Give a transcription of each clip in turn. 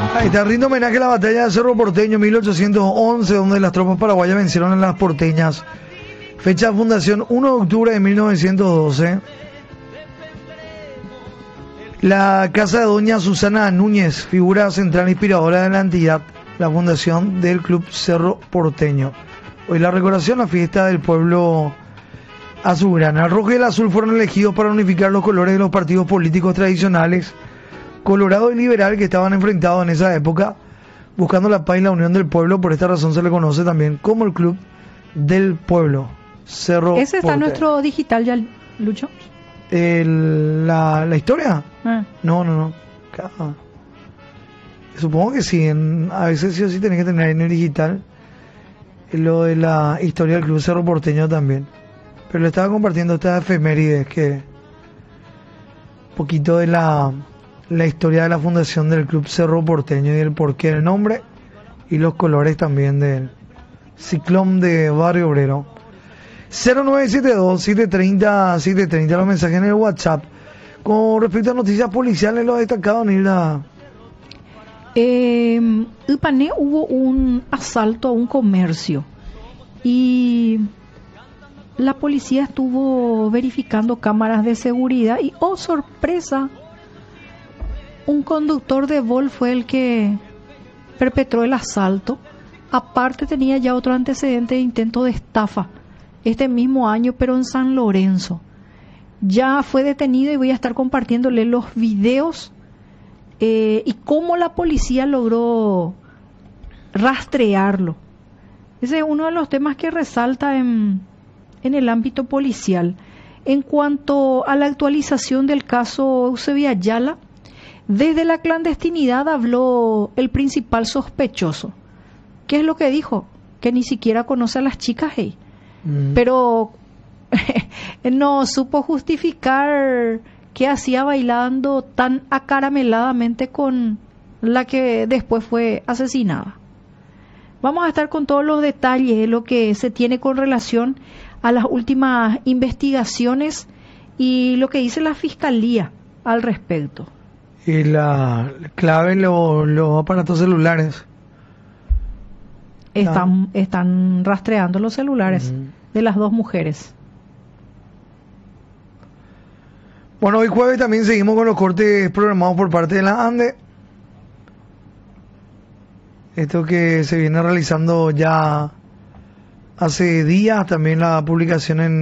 Ahí está, rinde homenaje a la batalla de Cerro Porteño 1811, donde las tropas paraguayas vencieron a las porteñas. Fecha de fundación 1 de octubre de 1912. La casa de doña Susana Núñez, figura central inspiradora de la entidad, la fundación del Club Cerro Porteño. Hoy la recordación, la fiesta del pueblo azulgrana. El rojo y el azul fueron elegidos para unificar los colores de los partidos políticos tradicionales, Colorado y Liberal, que estaban enfrentados en esa época, buscando la paz y la unión del pueblo. Por esta razón se le conoce también como el Club del Pueblo, Cerro Ese está en Porteño. nuestro digital ya, Lucho. La historia. No. Supongo que sí. A veces sí o sí tenés que tener en el digital lo de la historia del Club Cerro Porteño también. Pero le estaba compartiendo estas efemérides, que un poquito de la historia de la fundación del Club Cerro Porteño y el porqué del nombre y los colores también del ciclón de Barrio Obrero. 0972-730-730, los mensajes en el WhatsApp. Con respecto a noticias policiales, lo ha destacado Nilda. Ipané hubo un asalto a un comercio y la policía estuvo verificando cámaras de seguridad y, oh sorpresa, un conductor de Volt fue el que perpetró el asalto. Aparte tenía ya otro antecedente de intento de estafa este mismo año, pero en San Lorenzo. Ya fue detenido y voy a estar compartiéndole los videos y cómo la policía logró rastrearlo. Ese es uno de los temas que resalta en el ámbito policial. En cuanto a la actualización del caso Eusebio Ayala, desde la clandestinidad habló el principal sospechoso. ¿Qué es lo que dijo? Que ni siquiera conoce a las chicas, hey. Pero no supo justificar qué hacía bailando tan acarameladamente con la que después fue asesinada. Vamos a estar con todos los detalles de lo que se tiene con relación a las últimas investigaciones y lo que dice la Fiscalía al respecto. Y la clave, los aparatos celulares. Están rastreando los celulares de las dos mujeres. Bueno, hoy jueves también seguimos con los cortes programados por parte de la ANDE. Esto que se viene realizando ya hace días, también la publicación en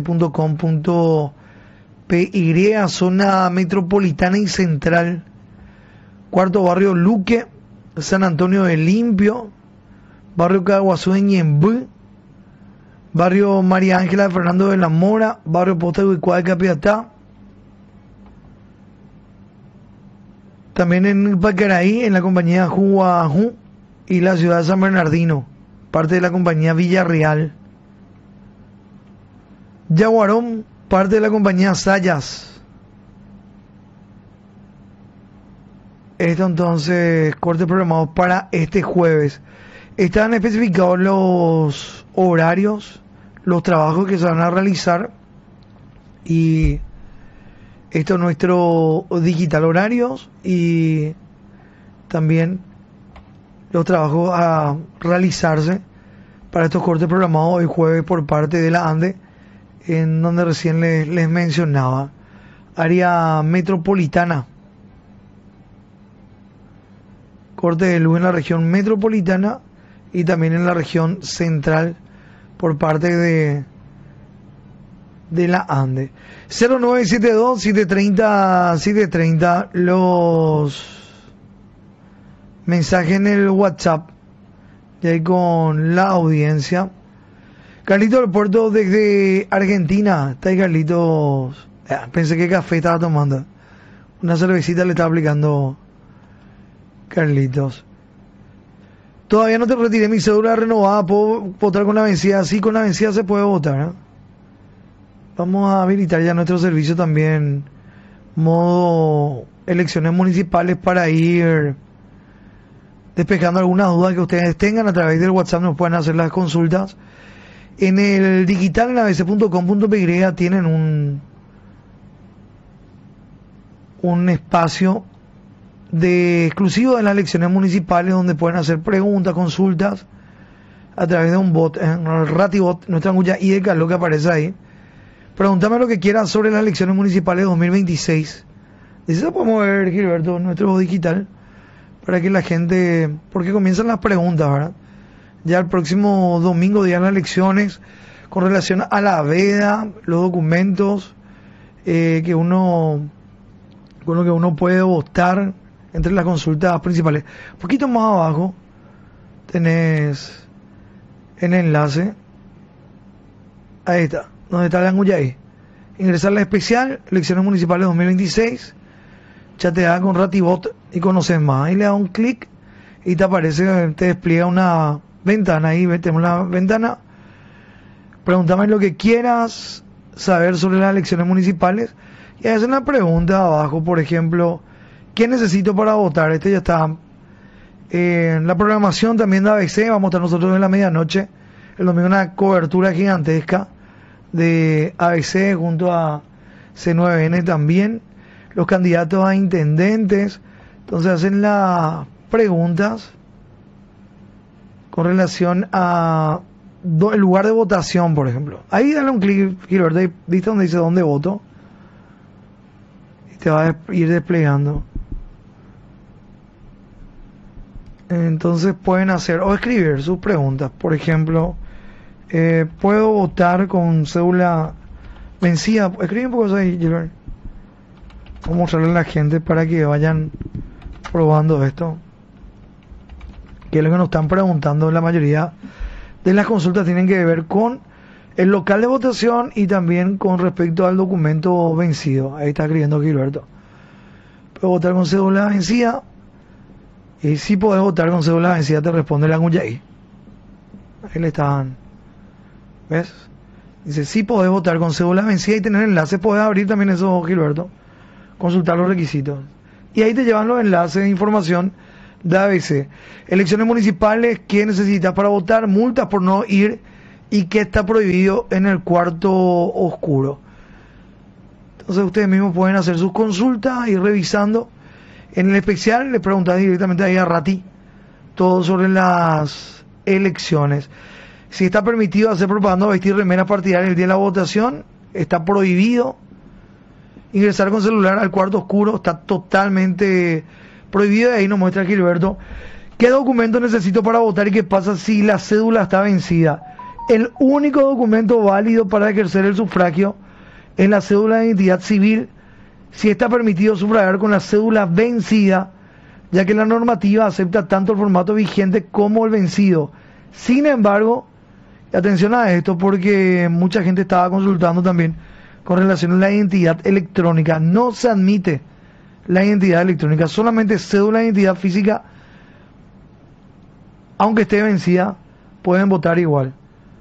abc.com.py, zona metropolitana y central, cuarto barrio Luque, San Antonio de Limpio, barrio Caguazú de Ñembú, barrio María Ángela de Fernando de la Mora, barrio Posta de Huicuá de Capiatá, también en Pacaraí, en la compañía Juajú, y la ciudad de San Bernardino, parte de la compañía Villarreal. Yaguarón, parte de la compañía Sayas. Esto entonces, cortes programados para este jueves. Están especificados los horarios, los trabajos que se van a realizar, y esto es nuestro digital horarios y también los trabajos a realizarse para estos cortes programados hoy jueves por parte de la ANDE, en donde recién les mencionaba. Área metropolitana. Corte de luz en la región metropolitana y también en la región central por parte de la ANDE. 0972-730-730, los mensajes en el WhatsApp de ahí con la audiencia. Carlitos del Puerto desde Argentina. Está ahí Carlitos. Pensé que café estaba tomando. Una cervecita le estaba aplicando Carlitos. Todavía no te retiré mi cédula renovada. ¿Puedo votar con la vencida? Sí, con la vencida se puede votar, ¿eh? Vamos a habilitar ya nuestro servicio también, modo elecciones municipales, para ir despejando algunas dudas que ustedes tengan. A través del WhatsApp nos pueden hacer las consultas. En el digital, en abc.com.py, tienen un espacio exclusivo de las elecciones municipales, donde pueden hacer preguntas, consultas a través de un bot, en el Ratibot, nuestra Angulla IDK, lo que aparece ahí. Pregúntame lo que quieras sobre las elecciones municipales de 2026. Dice, eso podemos ver, Gilberto, nuestro bot digital, para que la gente, porque comienzan las preguntas, ¿verdad? Ya el próximo domingo, día de las elecciones, con relación a la veda, los documentos que uno, con lo que uno puede votar entre las consultas principales. Un poquito más abajo tenés el enlace. Ahí está, donde está la Anguyaí. Ingresar a la especial, elecciones municipales 2026, chatea con Ratibot y conoces más. Ahí le da un clic y te aparece, te despliega una ventana. Ahí tenemos la ventana. Pregúntame lo que quieras saber sobre las elecciones municipales y hacer una pregunta abajo, por ejemplo, ¿qué necesito para votar? Este ya está en la programación también de ABC. Vamos a estar nosotros en la medianoche el domingo, una cobertura gigantesca de ABC junto a C9N también, los candidatos a intendentes. Entonces hacen las preguntas con relación a el lugar de votación, por ejemplo. Ahí dale un clic, Gilberto, ¿viste donde dice dónde voto? Y te va a ir desplegando. Entonces pueden hacer o escribir sus preguntas. Por ejemplo, ¿puedo votar con cédula vencida? Escribe un poco ahí, Gilberto. Vamos a mostrarle a la gente para que vayan probando esto, que es lo que nos están preguntando. La mayoría de las consultas tienen que ver con el local de votación y también con respecto al documento vencido. Ahí está escribiendo Gilberto. ¿Puedo votar con cédula vencida? Y si podés votar con cédula vencida, te responde la Anguyaí. Ahí le están. ¿Ves? Dice, si podés votar con cédula vencida y tener enlaces, podés abrir también eso, Gilberto. Consultar los requisitos. Y ahí te llevan los enlaces de información de ABC. Elecciones municipales, ¿qué necesitas para votar? Multas por no ir y qué está prohibido en el cuarto oscuro. Entonces ustedes mismos pueden hacer sus consultas, ir revisando. En el especial le preguntas directamente ahí a Rati todo sobre las elecciones. Si está permitido hacer propaganda o vestir remera partidaria el día de la votación, está prohibido. Ingresar con celular al cuarto oscuro está totalmente prohibido. Y ahí nos muestra Gilberto qué documento necesito para votar y qué pasa si la cédula está vencida. El único documento válido para ejercer el sufragio es la cédula de identidad civil, si está permitido sufragar con la cédula vencida, ya que la normativa acepta tanto el formato vigente como el vencido. Sin embargo, atención a esto, porque mucha gente estaba consultando también con relación a la identidad electrónica. No se admite la identidad electrónica, solamente cédula de identidad física, aunque esté vencida, pueden votar igual.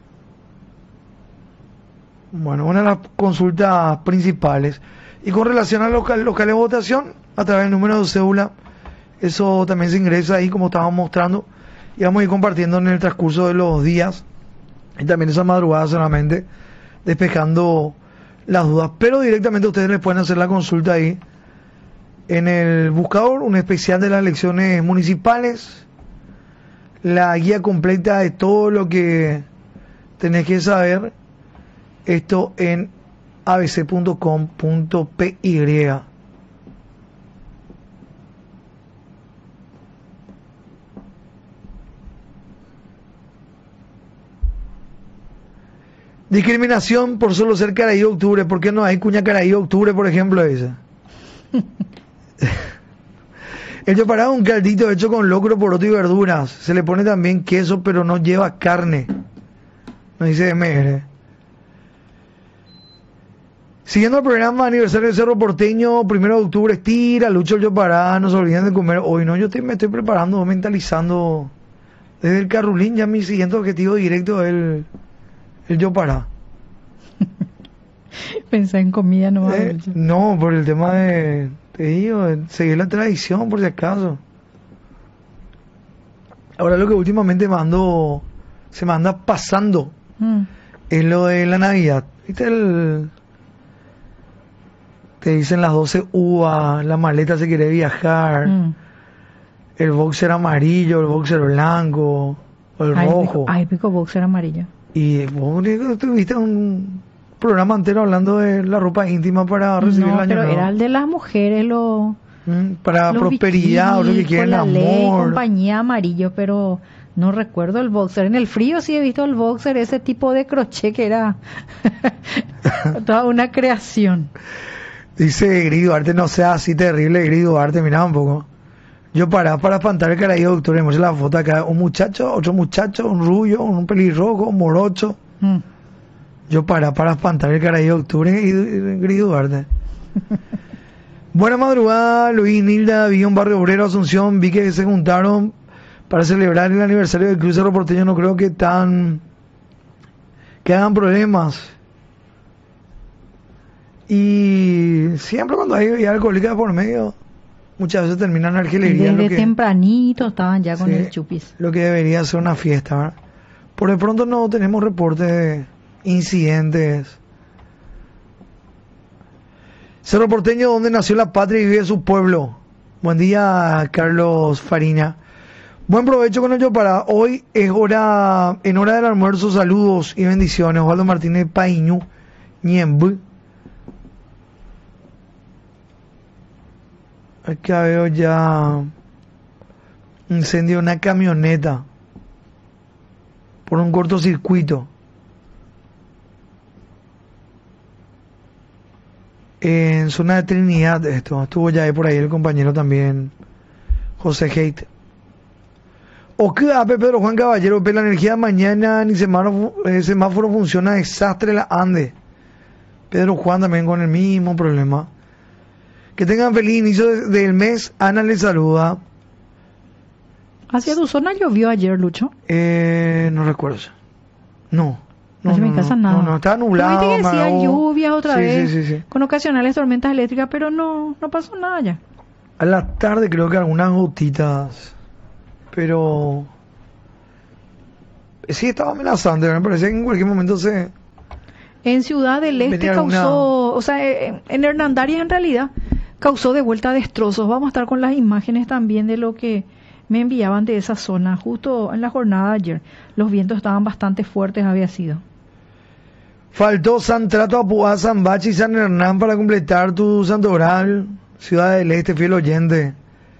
Bueno, una de las consultas principales. Y con relación a los locales de votación, a través del número de cédula, eso también se ingresa ahí, como estábamos mostrando, y vamos a ir compartiendo en el transcurso de los días, y también esa madrugada solamente, despejando las dudas. Pero directamente ustedes les pueden hacer la consulta ahí, en el buscador, un especial de las elecciones municipales, la guía completa de todo lo que tenés que saber, esto en abc.com.py. Discriminación por solo ser Caraí Octubre. ¿Por qué no hay cuña Caraí Octubre, por ejemplo, esa? El yopará es un caldito hecho con locro, poroto y verduras. Se le pone también queso, pero no lleva carne. Nos dice MR. Siguiendo el programa aniversario del Cerro Porteño, 1 de octubre, estira, Lucho el yopará, no se olviden de comer hoy. No, me estoy preparando, mentalizando desde el Carrulín. Ya mi siguiente objetivo directo es el yopará. Pensé en comida nomás. No, por el tema de, te digo, seguir la tradición por si acaso. Ahora lo que últimamente se me anda pasando es lo de la Navidad. ¿Viste te dicen las 12 uvas, la maleta se quiere viajar, el boxer amarillo, el boxer blanco, o el rojo. Pico boxer amarillo. Y vos tuviste un programa entero hablando de la ropa íntima para recibir el año pero nuevo. era el de las mujeres, para los prosperidad, o lo que quieren, la amor. ley, compañía amarillo, pero no recuerdo el boxer. En el frío sí he visto el boxer, ese tipo de crochet que era toda una creación. Dice Grido Arte, no sea así terrible, Grido Arte, mira un poco. Yo para espantar el caraído, doctor, me muestra la foto acá, un muchacho, otro muchacho, un rubio, un pelirrojo, un morocho. Yo para espantar el caraído, doctor, y Grido Arte. Buena madrugada, Luis, Nilda, vi un barrio obrero, Asunción, vi que se juntaron para celebrar el aniversario del Club Cerro Porteño, no creo que hagan problemas. Y siempre cuando hay bebida alcohólica por medio, muchas veces terminan en argelería. Desde tempranito estaban ya con el chupis. Lo que debería ser una fiesta, ¿verdad? Por de pronto no tenemos reportes de incidentes. Cerro Porteño, donde nació la patria y vive su pueblo. Buen día, Carlos Fariña. Buen provecho con ello para hoy. En hora del almuerzo, saludos y bendiciones. Osvaldo Martínez Paíñu, Ñembu. Acá veo ya incendio de una camioneta por un cortocircuito en zona de Trinidad. Estuvo ya ahí por ahí el compañero también, José Hate. O que Pedro Juan Caballero, la energía de mañana ni semáforo funciona, desastre la ande. Pedro Juan también con el mismo problema. Que tengan feliz inicio del mes. Ana les saluda. ¿Hacia tu zona llovió ayer, Lucho? No recuerdo. No. En mi casa nada. No, estaba nublado. Que decía lluvia otra vez. Sí. Con ocasionales tormentas eléctricas, pero no pasó nada ya. A la tarde creo que algunas gotitas. Pero sí estaba amenazante. Me parecía que en cualquier momento En Ciudad del Este causó, o sea, en Hernandarias en realidad causó de vuelta destrozos. Vamos a estar con las imágenes también de lo que me enviaban de esa zona. Justo en la jornada de ayer, los vientos estaban bastante fuertes, había sido. Faltó San Trato, Apuá, San Bachi y San Hernán para completar tu santo oral. Ciudad del Este, fiel oyente.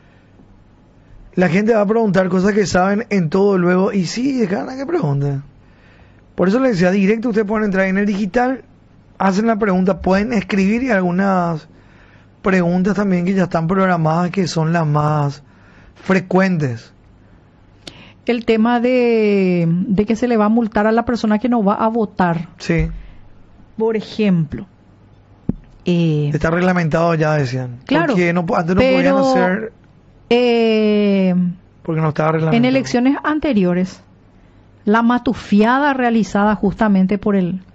La gente va a preguntar cosas que saben en todo luego. Y sí, dejan a que pregunten. Por eso les decía, directo ustedes pueden entrar en el digital, hacen la pregunta, pueden escribir y algunas preguntas también que ya están programadas, que son las más frecuentes. El tema de que se le va a multar a la persona que no va a votar. Sí. Por ejemplo. Está reglamentado ya, decían. Claro. Porque antes no podían hacer... porque no estaba reglamentado. En elecciones anteriores, la matufiada realizada justamente por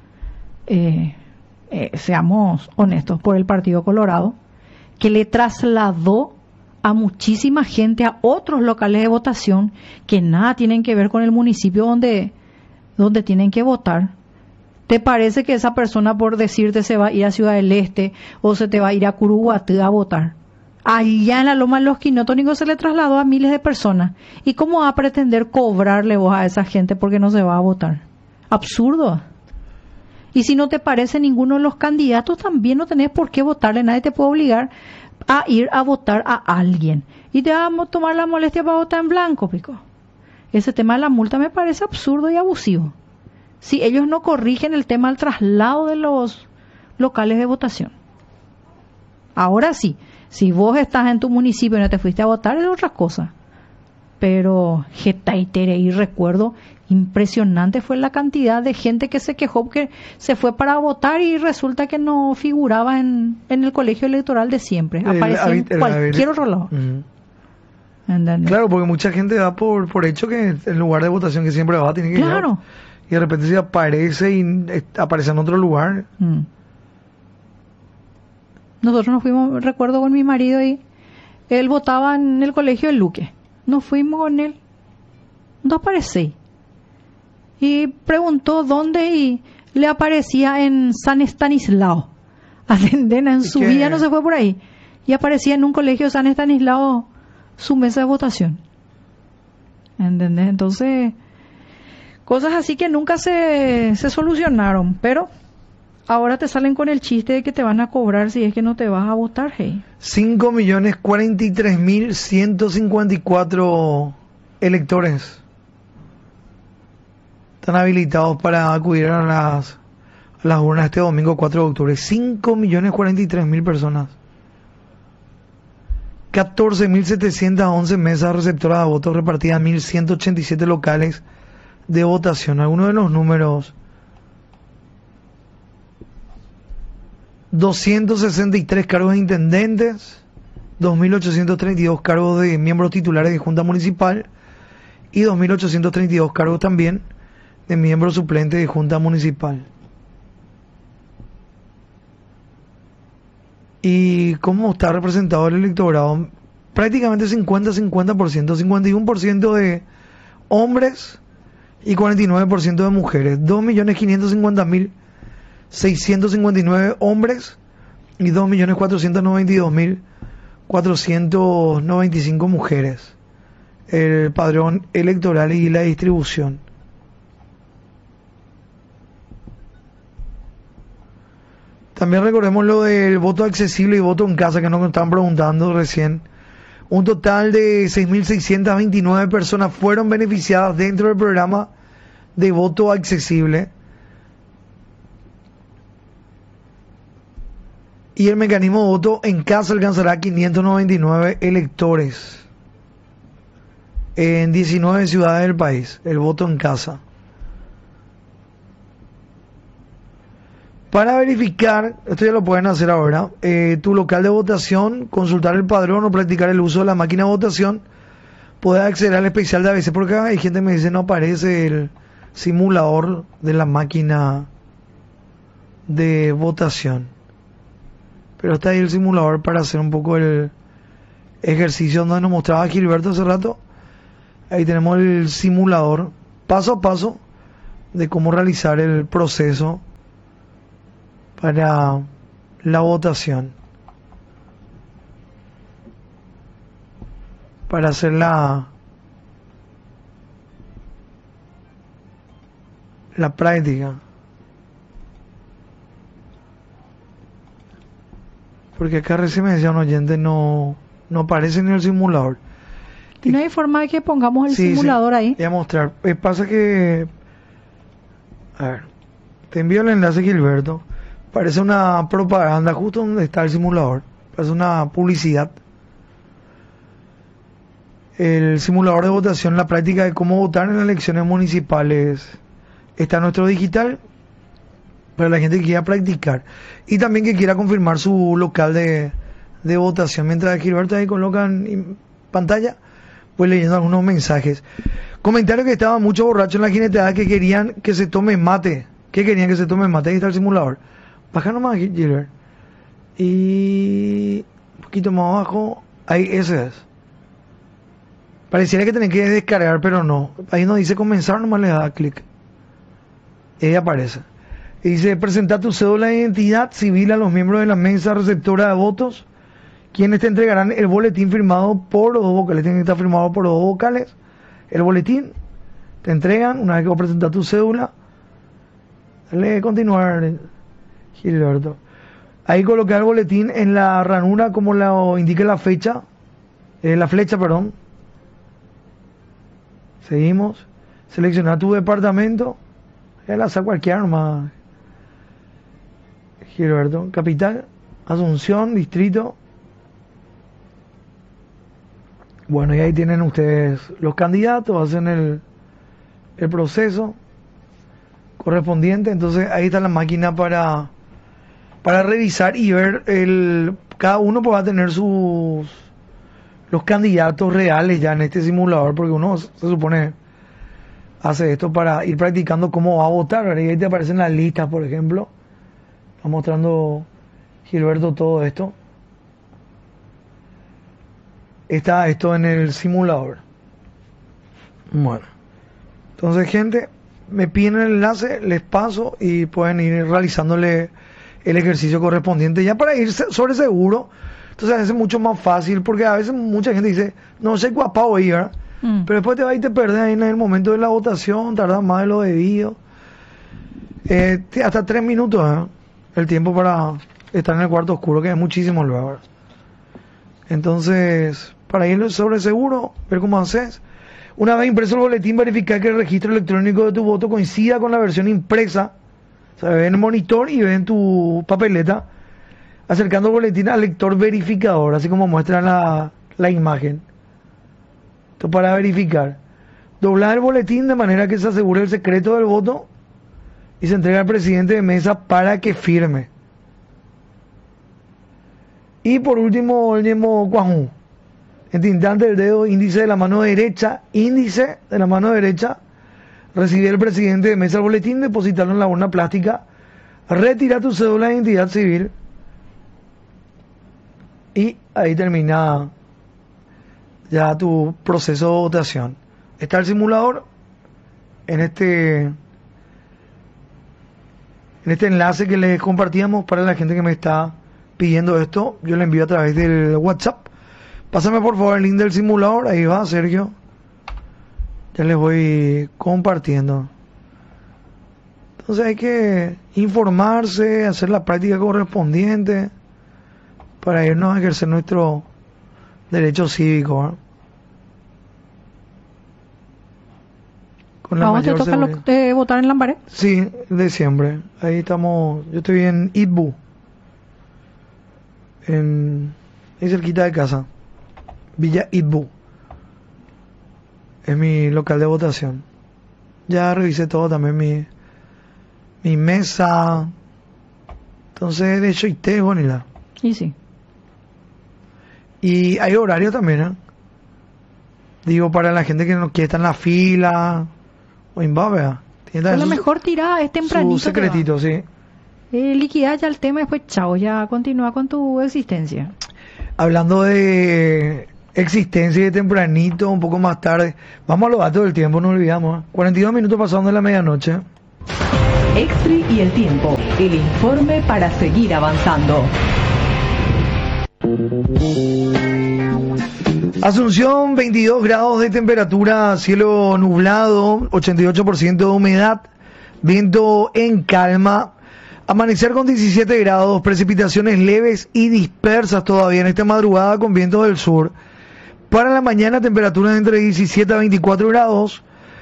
seamos honestos, por el Partido Colorado, que le trasladó a muchísima gente a otros locales de votación que nada tienen que ver con el municipio donde tienen que votar. ¿Te parece que esa persona, por decirte, se va a ir a Ciudad del Este o se te va a ir a Curuguatí a votar? Allá en la Loma de los Quinotónicos se le trasladó a miles de personas. ¿Y cómo va a pretender cobrarle vos a esa gente porque no se va a votar? Absurdo. Y si no te parece ninguno de los candidatos, también no tenés por qué votarle. Nadie te puede obligar a ir a votar a alguien. Y te vamos a tomar la molestia para votar en blanco, pico. Ese tema de la multa me parece absurdo y abusivo. Si ellos no corrigen el tema del traslado de los locales de votación. Ahora sí, si vos estás en tu municipio y no te fuiste a votar, es otra cosa. Pero, y recuerdo, impresionante fue la cantidad de gente que se quejó que se fue para votar y resulta que no figuraba en el colegio electoral de siempre. Aparecía en cualquier otro lado. Claro, porque mucha gente da por hecho que el lugar de votación que siempre va tiene que ir. Claro. Y de repente se aparece y aparece en otro lugar. Nosotros nos fuimos, recuerdo, con mi marido y él votaba en el colegio de Luque. Nos fuimos con él. No aparecí. Y preguntó dónde y le aparecía en San Estanislao. Ascendena, en su vida no se fue por ahí. Y aparecía en un colegio San Estanislao su mesa de votación. ¿Entendés? Entonces, cosas así que nunca se solucionaron, pero ahora te salen con el chiste de que te van a cobrar si es que no te vas a votar, hey. 5.043.154 electores están habilitados para acudir a las urnas este domingo 4 de octubre. 5.043.000 personas. 14.711 mesas receptoras de votos repartidas en 1.187 locales de votación. Algunos de los números: 263 cargos de intendentes, 2.832 cargos de miembros titulares de Junta Municipal y 2.832 cargos también de miembros suplentes de Junta Municipal. ¿Y cómo está representado el electorado? Prácticamente 50%, 51% de hombres y 49% de mujeres. 2.550.659 hombres y 2.492.495 mujeres. El padrón electoral y la distribución. También recordemos lo del voto accesible y voto en casa que nos estaban preguntando recién. Un total de 6.629 personas fueron beneficiadas dentro del programa de voto accesible. Y el mecanismo de voto en casa alcanzará a 599 electores en 19 ciudades del país. El voto en casa. Para verificar, esto ya lo pueden hacer ahora, tu local de votación, consultar el padrón o practicar el uso de la máquina de votación, puedes acceder al especial de ABC, porque hay gente que me dice no aparece el simulador de la máquina de votación. Pero está ahí el simulador para hacer un poco el ejercicio donde nos mostraba Gilberto hace rato. Ahí tenemos el simulador paso a paso de cómo realizar el proceso para la votación, para hacer la práctica, porque acá recién me decía un oyente no aparece ni el simulador. ¿Y no hay forma de que pongamos el simulador ahí? Voy a mostrar. Pasa que, a ver, te envío el enlace, Gilberto. Parece una propaganda justo donde está el simulador. Parece una publicidad. El simulador de votación, la práctica de cómo votar en las elecciones municipales, está en nuestro digital para la gente que quiera practicar y también que quiera confirmar su local de votación. Mientras Gilberto ahí coloca en pantalla, voy leyendo algunos mensajes. Comentarios: que estaban muchos borrachos en la jineteada que querían que se tome mate. ¿Qué querían que se tome mate? Ahí está el simulador. Baja nomás, Gilbert. Y un poquito más abajo, ahí ese es. Pareciera que tenés que descargar, pero no. Ahí nos dice comenzar, nomás le da clic. Y ahí aparece. Y dice: presenta tu cédula de identidad civil a los miembros de la mesa receptora de votos, quienes te entregarán el boletín firmado por los dos vocales. Tiene que estar firmado por los dos vocales. El boletín te entregan una vez que vos presentas tu cédula. Dale continuar, Gilberto. Ahí colocar el boletín en la ranura como lo indique la fecha, la flecha, perdón. Seguimos. Seleccionar tu departamento. El azar cualquiera nomás, Gilberto. Capital, Asunción, distrito. Bueno, y ahí tienen ustedes los candidatos, hacen el proceso correspondiente. Entonces ahí está la máquina para revisar y ver cada uno va a tener los candidatos reales ya en este simulador, porque uno se supone hace esto para ir practicando cómo va a votar, ¿verdad? Y ahí te aparecen las listas, por ejemplo. Está mostrando Gilberto todo esto. Está esto en el simulador. Bueno, entonces, gente, me piden el enlace, les paso y pueden ir realizándole el ejercicio correspondiente ya para ir sobre seguro. Entonces a veces es mucho más fácil, porque a veces mucha gente dice, no sé cuándo voy a ir, ¿verdad? Pero después te vas y te perdés ahí en el momento de la votación, tardas más de lo debido. Hasta 3 minutos, el tiempo para estar en el cuarto oscuro, que es muchísimo luego, ¿verdad? Entonces, para ir sobre seguro, ver cómo haces. Una vez impreso el boletín, verificar que el registro electrónico de tu voto coincida con la versión impresa. O sea, ve en el monitor y ve en tu papeleta, acercando el boletín al lector verificador, así como muestra la imagen. Esto para verificar. Doblar el boletín de manera que se asegure el secreto del voto y se entrega al presidente de mesa para que firme. Y por último, el mismo Cuajú. Entintante del dedo índice de la mano derecha, recibir el presidente de mesa el boletín, depositarlo en la urna plástica, retira tu cédula de identidad civil y ahí termina ya tu proceso de votación. Está el simulador en este enlace que les compartíamos para la gente que me está pidiendo esto. Yo le envío a través del WhatsApp. Pásame por favor el link del simulador. Ahí va, Sergio. Ya les voy compartiendo. Entonces hay que informarse, hacer la práctica correspondiente para irnos a ejercer nuestro derecho cívico, ¿eh? Con la ¿A vos te mayor toca votar en Lambaré? Sí, de siempre. Ahí estamos. Yo estoy en Itbu. Ahí cerquita de casa. Villa Itbu. Es mi local de votación. Ya revisé todo también, mi mesa. Entonces, de hecho, es bonita. Y sí. Y hay horario también, ¿eh? Digo, para la gente que no quiere estar en la fila o en Babea. A lo mejor tirá es tempranito. Su secretito, sí. Liquidar ya el tema y después chao, ya continúa con tu existencia. Hablando de existencia y de tempranito, un poco más tarde, vamos a los datos del tiempo, no olvidamos, 42 minutos pasando de la medianoche. Extri y el tiempo, el informe para seguir avanzando. Asunción, 22 grados de temperatura, cielo nublado, 88% de humedad, viento en calma. Amanecer con 17 grados, precipitaciones leves y dispersas todavía en esta madrugada con vientos del sur. Para la mañana, temperaturas entre 17 a 24 grados,